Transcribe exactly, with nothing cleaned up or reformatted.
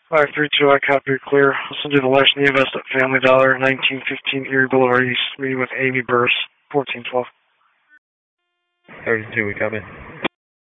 five three two, I copy, you're clear. I'll send you the license invest at Family Dollar, nineteen fifteen Erie Boulevard East, meeting with Amy Burris, fourteen twelve. thirty-two, we copy.